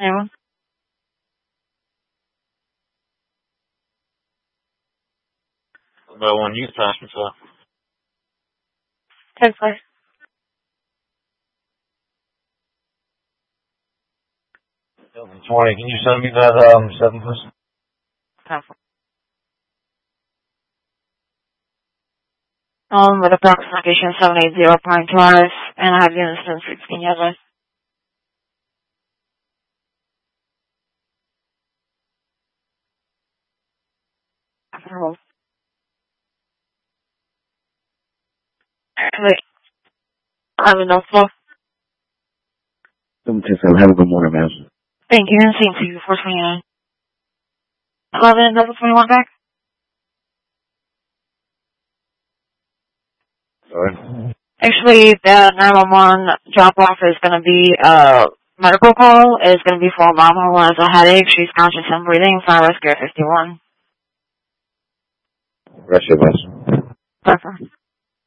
Anyone? About one you can pass me for. 10 please. Hilton 20. Can you send me that 7 please? 10 4. With approximation 780 Pine Drive, and I have units in 16 years. Actually, I have enough flow. 727, have a good morning, man. Thank you, and same to you, 429. 11 double 21 back. Sorry? Actually, the 911 drop-off is going to be medical call. It's going to be for a mom who has a headache. She's conscious and breathing. Fire rescue 51. Rest your best. Perfect.